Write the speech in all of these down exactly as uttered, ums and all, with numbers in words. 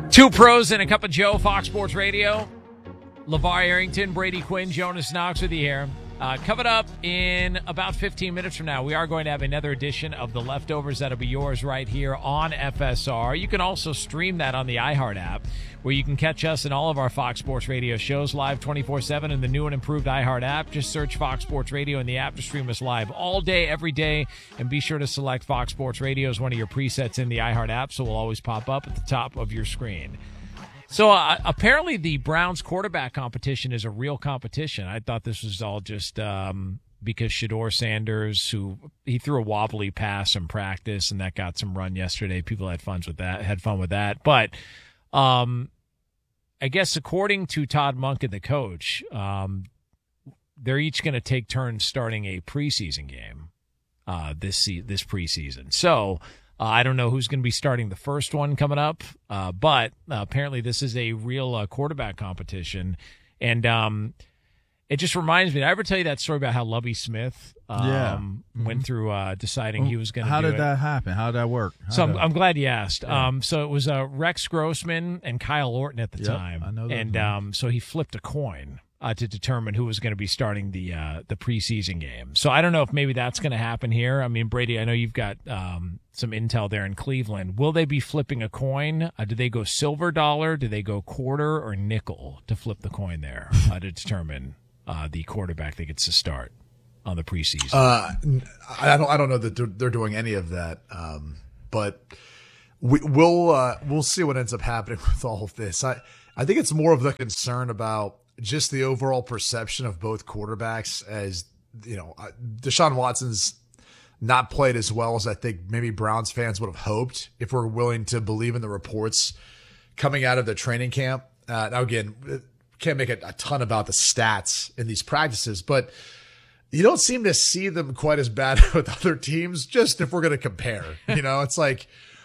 Two pros and a cup of Joe, Fox Sports Radio. LeVar Arrington, Brady Quinn, Jonas Knox with you here. Uh, coming up in about fifteen minutes from now, we are going to have another edition of The Leftovers that'll be yours right here on F S R. You can also stream that on the iHeart app, where you can catch us in all of our Fox Sports Radio shows live twenty-four seven in the new and improved iHeart app. Just search Fox Sports Radio in the app to stream us live all day, every day, and be sure to select Fox Sports Radio as one of your presets in the iHeart app, so it will always pop up at the top of your screen. So uh, apparently the Browns quarterback competition is a real competition. I thought this was all just um, because Shedeur Sanders, who he threw a wobbly pass in practice, and that got some run yesterday. People had fun with that. Had fun with that, but um, I guess according to Todd Monken, the coach, um, they're each going to take turns starting a preseason game uh, this se- this preseason. So. Uh, I don't know who's going to be starting the first one coming up, uh, but uh, apparently this is a real uh, quarterback competition. And um, it just reminds me, did I ever tell you that story about how Lovie Smith um, yeah. mm-hmm. went through uh, deciding well, he was going to do do it? How did it? that happen? How did that work? How so I'm, that... I'm glad you asked. Yeah. Um, so it was uh, Rex Grossman and Kyle Orton at the yep, time. I know that. And um, so he flipped a coin. Uh, to determine who was going to be starting the uh, the preseason game. So I don't know if maybe that's going to happen here. I mean, Brady, I know you've got um, some intel there in Cleveland. Will they be flipping a coin? Uh, do they go silver dollar? Do they go quarter or nickel to flip the coin there uh, to determine uh, the quarterback that gets to start on the preseason? Uh, I don't. I don't know that they're, they're doing any of that. Um, but we, we'll uh, we'll see what ends up happening with all of this. I. I think it's more of the concern about just the overall perception of both quarterbacks. As you know, Deshaun Watson's not played as well as I think maybe Browns fans would have hoped, if we're willing to believe in the reports coming out of the training camp. Uh, now, again, can't make a, a ton about the stats in these practices, but you don't seem to see them quite as bad with other teams, just if we're going to compare. You know, it's like,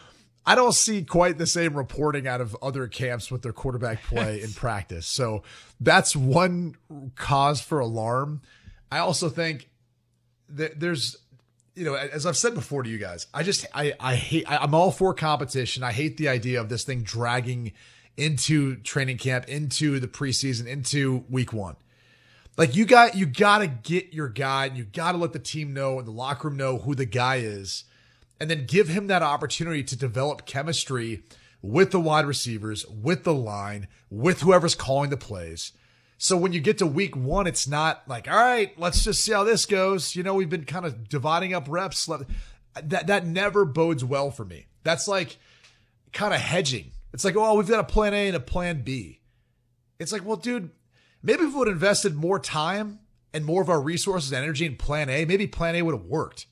I don't see quite the same reporting out of other camps with their quarterback play in practice. So that's one cause for alarm. I also think that there's, you know, as I've said before to you guys, I just, I, I hate, I, I'm all for competition. I hate the idea of this thing dragging into training camp, into the preseason, into week one. Like you got, you got to get your guy and you got to let the team know and the locker room know who the guy is. And then give him that opportunity to develop chemistry with the wide receivers, with the line, with whoever's calling the plays. So when you get to week one, it's not like, all right, let's just see how this goes. You know, we've been kind of dividing up reps. That, that never bodes well for me. That's like kind of hedging. It's like, oh, we've got a plan A and a plan B. It's like, well, dude, maybe if we would have invested more time and more of our resources and energy in plan A, maybe plan A would have worked.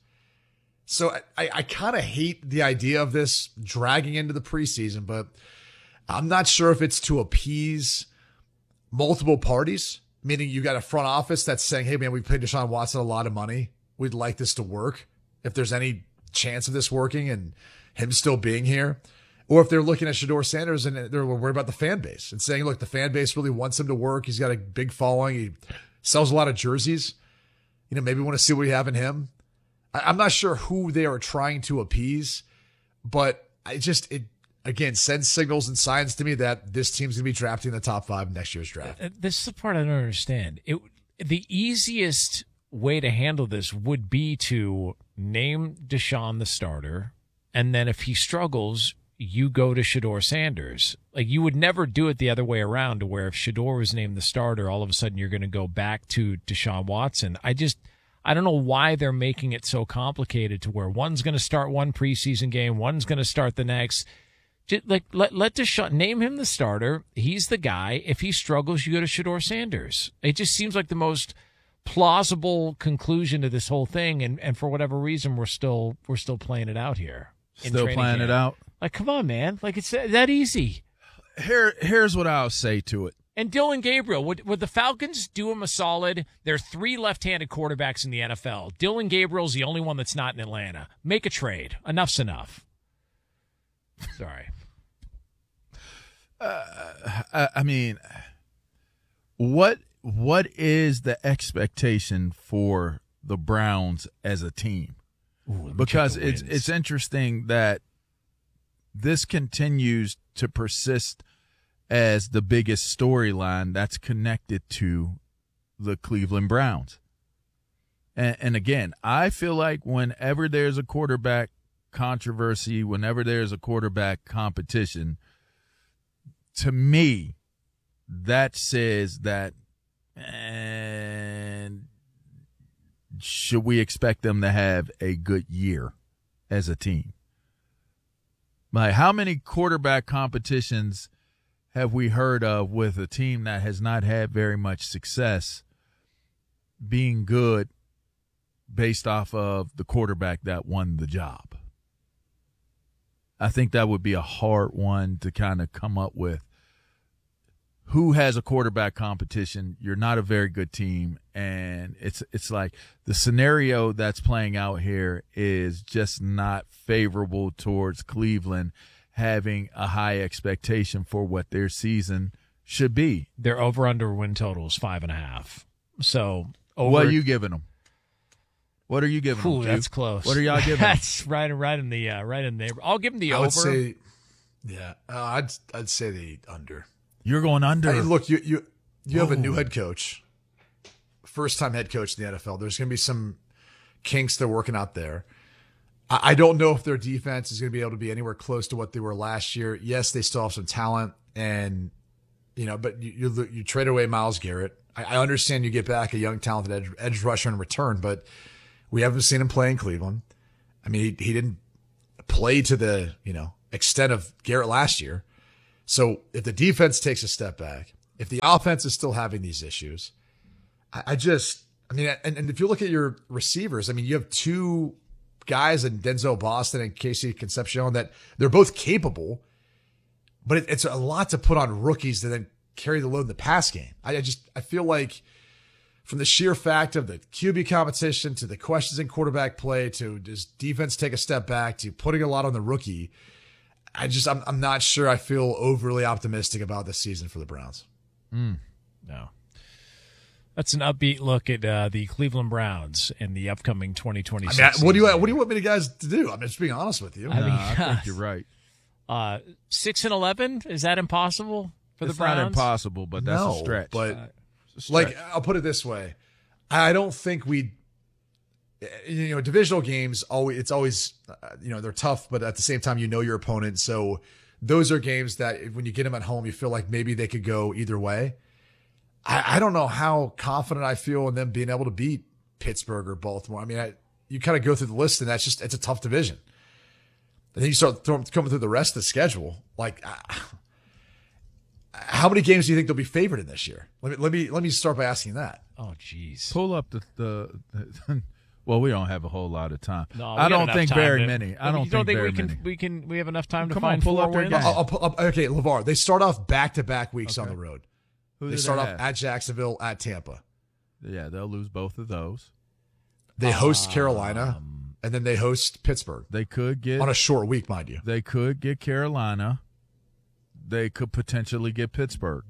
So I, I kind of hate the idea of this dragging into the preseason, but I'm not sure if it's to appease multiple parties, meaning you got a front office that's saying, hey, man, we paid Deshaun Watson a lot of money. We'd like this to work. If there's any chance of this working and him still being here, or if they're looking at Shedeur Sanders and they're worried about the fan base and saying, look, the fan base really wants him to work. He's got a big following. He sells a lot of jerseys. You know, maybe we want to see what we have in him. I'm not sure who they are trying to appease, but I just, it again sends signals and signs to me that this team's going to be drafting in the top five next year's draft. This is the part I don't understand. It, the easiest way to handle this would be to name Deshaun the starter, and then if he struggles, you go to Shedeur Sanders. Like, you would never do it the other way around, to where if Shedeur was named the starter, all of a sudden you're going to go back to Deshaun Watson. I just... I don't know why they're making it so complicated to where one's going to start one preseason game, one's going to start the next. Just like let let Deshaun, name him the starter. He's the guy. If he struggles, you go to Shedeur Sanders. It just seems like the most plausible conclusion to this whole thing, and, and for whatever reason, we're still we're still playing it out here. Still playing it out. Like, come on, man! Like, it's that easy. Here, here's what I'll say to it. And Dylan Gabriel, would, would the Falcons do him a solid? There are three left-handed quarterbacks in the N F L. Dylan Gabriel's the only one that's not in Atlanta. Make a trade. Enough's enough. Sorry. Uh, I mean, what what is the expectation for the Browns as a team? Ooh, because it's it's interesting that this continues to persist as the biggest storyline that's connected to the Cleveland Browns. And, and again, I feel like whenever there's a quarterback controversy, whenever there's a quarterback competition, to me, that says that, and should we expect them to have a good year as a team? Like, how many quarterback competitions have we heard of with a team that has not had very much success being good based off of the quarterback that won the job? I think that would be a hard one to kind of come up with. Who has a quarterback competition? You're not a very good team, and it's it's like the scenario that's playing out here is just not favorable towards Cleveland having a high expectation for what their season should be. Their over-under win total is five and a half. So over, what are you giving them? What are you giving Ooh, them? that's Duke? close. What are y'all giving? That's right, right in the uh, right in the. I'll give them the I over. would say, yeah, uh, I'd I'd say the under. You're going under. I mean, look, you you you have a Whoa. new head coach, first time head coach in the N F L. There's going to be some kinks they're working out there. I, I don't know if their defense is going to be able to be anywhere close to what they were last year. Yes, they still have some talent, and you know, but you you, you trade away Myles Garrett. I, I understand you get back a young, talented edge, edge rusher in return, but we haven't seen him play in Cleveland. I mean, he, he didn't play to the you know extent of Garrett last year. So if the defense takes a step back, if the offense is still having these issues, I, I just, I mean, and, and if you look at your receivers, I mean, you have two guys in Denzel Boston and Casey Concepcion that they're both capable, but it, it's a lot to put on rookies to then carry the load in the pass game. I, I just, I feel like from the sheer fact of the Q B competition to the questions in quarterback play to does defense take a step back to putting a lot on the rookie, I just, I'm, I'm not sure I feel overly optimistic about this season for the Browns. Mm, no. That's an upbeat look at uh, the Cleveland Browns in the upcoming twenty twenty-six I mean, what do you, season. what do you want me to guys to do? I'm just being honest with you. I No, mean, I think you're right. Uh, six and eleven, is that impossible for It's the Browns? not impossible, but that's no, a stretch. but It's a stretch. like, I'll put it this way. I don't think we, you know, divisional games, always, it's always, uh, you know, they're tough, but at the same time, you know your opponent. So those are games that when you get them at home, you feel like maybe they could go either way. I, I don't know how confident I feel in them being able to beat Pittsburgh or Baltimore. I mean, I, you kind of go through the list and that's just, it's a tough division. And then you start throwing, coming through the rest of the schedule. Like, uh, how many games do you think they'll be favored in this year? Let me, let me, let me start by asking that. Oh, jeez. Pull up the, the, the well, we don't have a whole lot of time. No, we I got don't enough think time very to- many. I You don't, don't think, think very we can many. we can we have enough time to Come on, find pull four up their wins? game. I'll, I'll pull up, okay, LeVar, they start off back-to-back weeks on Okay. the road. Who They do start off have? at Jacksonville, at Tampa. Yeah, they'll lose both of those. They host Um, Carolina, and then they host Pittsburgh They could get on a short week, mind you. they could get Carolina. They could potentially get Pittsburgh.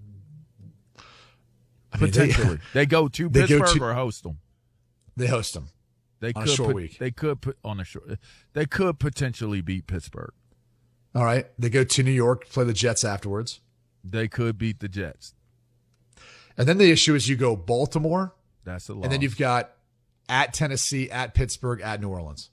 I mean, they- Potentially, they, go to they go Pittsburgh to- or host them. They host them. They on a could short put- week. They could put on a short. They could potentially beat Pittsburgh. All right. They go to New York, play the Jets afterwards. They could beat the Jets. And then the issue is you go Baltimore, That's a loss. and then you've got at Tennessee, at Pittsburgh, at New Orleans.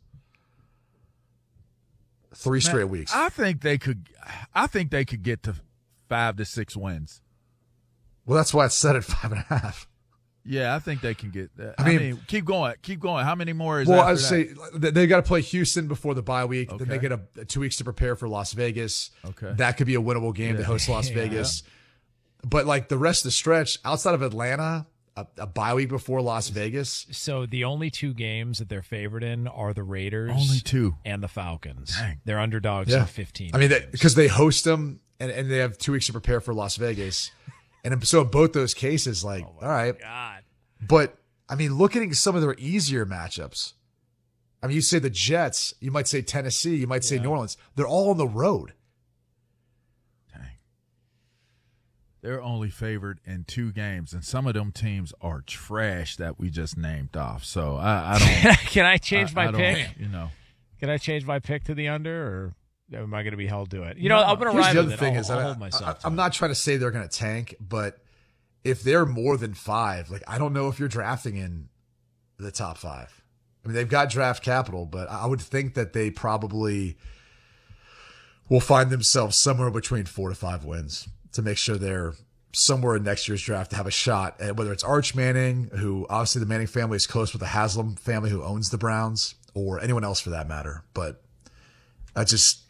Three Now, straight weeks. I think they could. I think they could get to five to six wins. Well, that's why it's set at five and a half. Yeah, I think they can get that. I I mean, mean- keep going. Keep going. How many more is Well, after I would that? say they- they got to play Houston before the bye week. Then they Okay. get a, a two weeks to prepare for Las Vegas. Okay. That could be a winnable game. They Yeah. host Las Yeah. Vegas. But like the rest of the stretch outside of Atlanta, a, a bye week before Las Vegas. So the only two games that they're favored in are the Raiders Only two. and the Falcons. Dang. They're underdogs Yeah. in fifteen. I mean, games. because they host them and, and they have two weeks to prepare for Las Vegas. And so in both those cases, like, all right. God. But I mean, looking at some of their easier matchups, I mean, you say the Jets, you might say Tennessee, you might say Yeah. New Orleans. They're all on the road. Dang. They're only favored in two games, and some of them teams are trash that we just named off. So I, I don't. Can I change I- my I don't, pick? You know. Can I change my pick to the under, or am I going to be held to it? You know, No. I'm going to Here's ride the with other it. thing I'll, is, I'll I, hold myself. I, I'm not trying to say they're going to tank, but if they're more than five, like I don't know if you're drafting in the top five. I mean, they've got draft capital, but I would think that they probably will find themselves somewhere between four to five wins to make sure they're somewhere in next year's draft to have a shot at whether it's Arch Manning, who obviously the Manning family is close with the Haslam family who owns the Browns, or anyone else for that matter. But I just,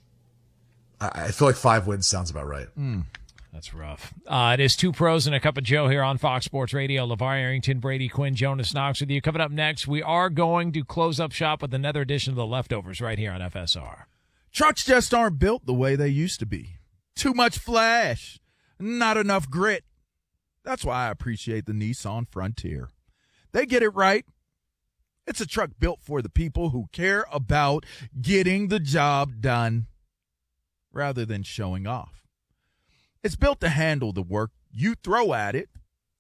I feel like five wins sounds about right. Mm. That's rough. Uh, it is Two Pros and a Cup of Joe here on Fox Sports Radio. LeVar Arrington, Brady Quinn, Jonas Knox with you. Coming up next, we are going to close up shop with another edition of The Leftovers right here on F S R. Trucks just aren't built the way they used to be. Too much flash, not enough grit. That's why I appreciate the Nissan Frontier. They get it right. It's a truck built for the people who care about getting the job done rather than showing off. It's built to handle the work you throw at it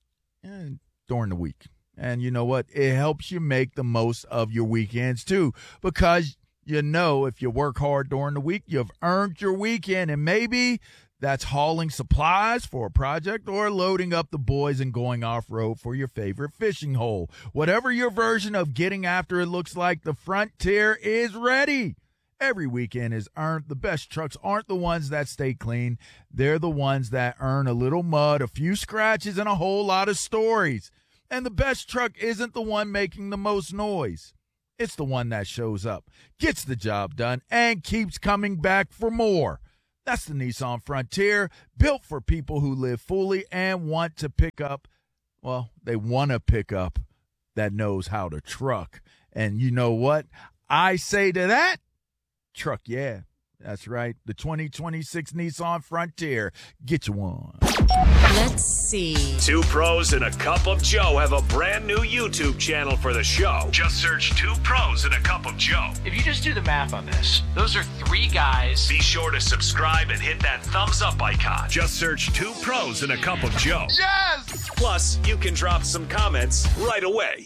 and during the week. And you know what? It helps you make the most of your weekends too, because you know if you work hard during the week, you've earned your weekend. And maybe that's hauling supplies for a project or loading up the boys and going off-road for your favorite fishing hole. Whatever your version of getting after it looks like, the Frontier is ready. Every weekend is earned. The best trucks aren't the ones that stay clean. They're the ones that earn a little mud, a few scratches, and a whole lot of stories. And the best truck isn't the one making the most noise. It's the one that shows up, gets the job done, and keeps coming back for more. That's the Nissan Frontier, built for people who live fully and want to pick up, well, they want to pick up that knows how to truck. And you know what I say to that? Truck, yeah, that's right. The twenty twenty-six Nissan Frontier. Get you one. Let's see. Two Pros and a Cup of Joe have a brand new YouTube channel for the show. Just search Two Pros and a Cup of Joe. If you just do the math on this, those are three guys. Be sure to subscribe and hit that thumbs up icon. Just search Two Pros and a Cup of Joe. Yes! Plus, you can drop some comments right away.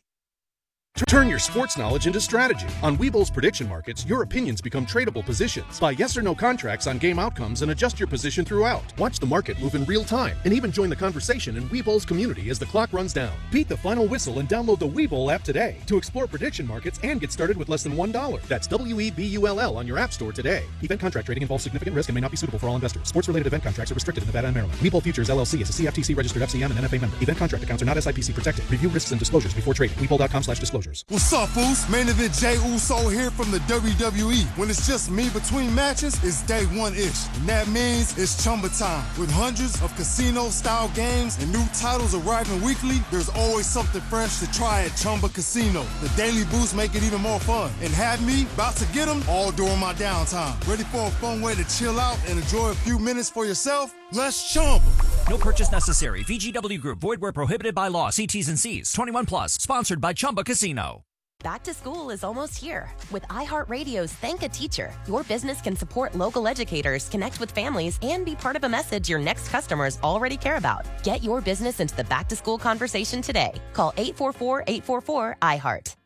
Turn your sports knowledge into strategy. On Webull's prediction markets, your opinions become tradable positions. Buy yes or no contracts on game outcomes and adjust your position throughout. Watch the market move in real time and even join the conversation in Webull's community as the clock runs down. Beat the final whistle and download the Webull app today to explore prediction markets and get started with less than one dollar. That's W E B U L L on your app store today. Event contract trading involves significant risk and may not be suitable for all investors. Sports-related event contracts are restricted in Nevada and Maryland. Webull Futures L L C is a C F T C-registered F C M and N F A member. Event contract accounts are not S I P C protected. Review risks and disclosures before trading. Webull dot com slash disclosures. What's up, fools? Main event Jey Uso here from the W W E. When it's just me between matches, it's day one-ish. And that means it's Chumba time. With hundreds of casino-style games and new titles arriving weekly, there's always something fresh to try at Chumba Casino. The daily boosts make it even more fun. And have me about to get them all during my downtime. Ready for a fun way to chill out and enjoy a few minutes for yourself? Let's Chumba. No purchase necessary. V G W Group. Void where prohibited by law. See T's and C's. twenty-one plus. Sponsored by Chumba Casino. Back to school is almost here. With iHeartRadio's Thank a Teacher, your business can support local educators, connect with families, and be part of a message your next customers already care about. Get your business into the back-to-school conversation today. Call eight four four, eight four four, I heart.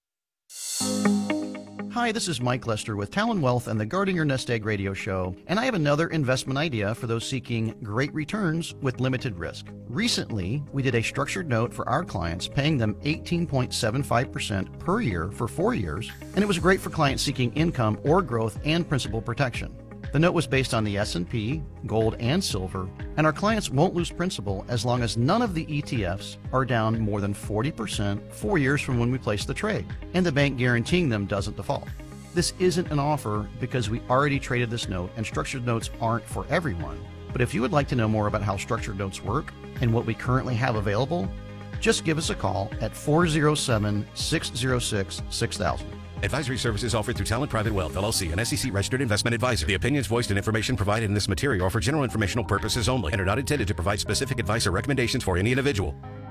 Hi, this is Mike Lester with Talon Wealth and the Guarding Your Nest Egg radio show, and I have another investment idea for those seeking great returns with limited risk. Recently, we did a structured note for our clients, paying them eighteen point seven five percent per year for four years, and it was great for clients seeking income or growth and principal protection. The note was based on the S and P, gold, and silver, and our clients won't lose principal as long as none of the E T Fs are down more than forty percent four years from when we placed the trade, and the bank guaranteeing them doesn't default. This isn't an offer because we already traded this note, and structured notes aren't for everyone. But if you would like to know more about how structured notes work and what we currently have available, just give us a call at four oh seven, six oh six, six thousand. Advisory services offered through Talent Private Wealth, L L C, an S E C-registered investment advisor. The opinions voiced and information provided in this material are for general informational purposes only and are not intended to provide specific advice or recommendations for any individual.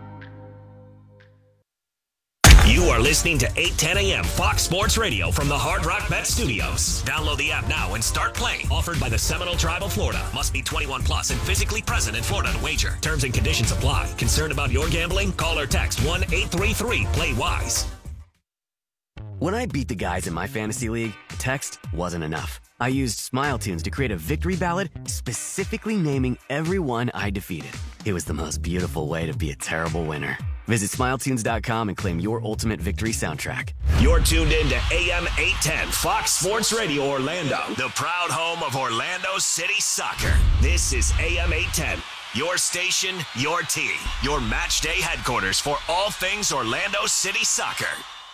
You are listening to eight ten a.m. Fox Sports Radio from the Hard Rock Bet Studios. Download the app now and start playing. Offered by the Seminole Tribe of Florida. Must be twenty-one plus and physically present in Florida to wager. Terms and conditions apply. Concerned about your gambling? Call or text one eight three three play wise. When I beat the guys in my fantasy league, A text wasn't enough. I used Smile Tunes to create a victory ballad specifically naming everyone I defeated. It was the most beautiful way to be a terrible winner. Visit smile tunes dot com and claim your ultimate victory soundtrack. You're tuned in to A M eight ten Fox Sports Radio Orlando, the proud home of Orlando City Soccer. This is A M eight ten, your station, your team, your match day headquarters for all things Orlando City Soccer.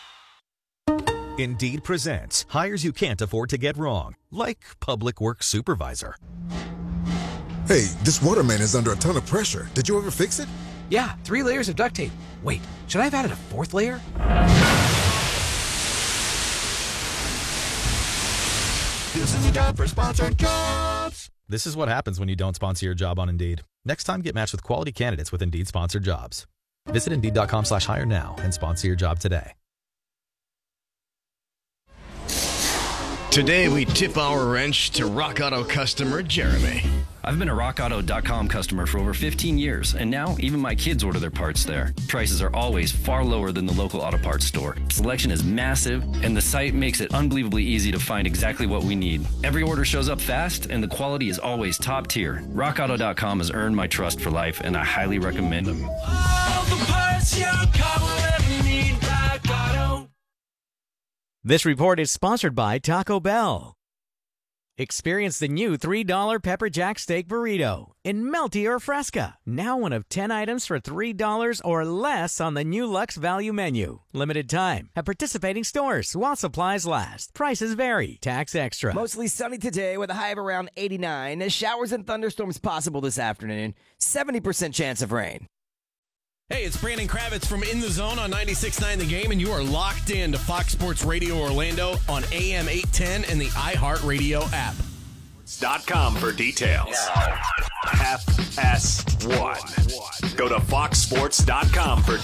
Indeed presents hires you can't afford to get wrong, like public works supervisor. Hey, this waterman is under a ton of pressure. Did you ever fix it? Yeah, three layers of duct tape. Wait, should I have added a fourth layer? This is a job for sponsored jobs. This is what happens when you don't sponsor your job on Indeed. Next time, get matched with quality candidates with Indeed sponsored jobs. Visit Indeed.com slash hire now and sponsor your job today. Today, we tip our wrench to Rock Auto customer Jeremy. I've been a rock auto dot com customer for over fifteen years, and now even my kids order their parts there. Prices are always far lower than the local auto parts store. Selection is massive, and the site makes it unbelievably easy to find exactly what we need. Every order shows up fast, and the quality is always top tier. rock auto dot com has earned my trust for life, and I highly recommend them. All the parts your car will ever need, Rock Auto. This report is sponsored by Taco Bell. Experience the new three dollar Pepper Jack Steak Burrito in Melty or Fresca. Now one of ten items for three dollars or less on the new Luxe Value Menu. Limited time at participating stores while supplies last. Prices vary. Tax extra. Mostly sunny today with a high of around eighty-nine. Showers and thunderstorms possible this afternoon. seventy percent chance of rain. Hey, it's Brandon Kravitz from In the Zone on ninety-six point nine The Game, and you are locked in to Fox Sports Radio Orlando on A M eight ten and the iHeartRadio app. Dot com for details. F S one. Go to fox sports dot com for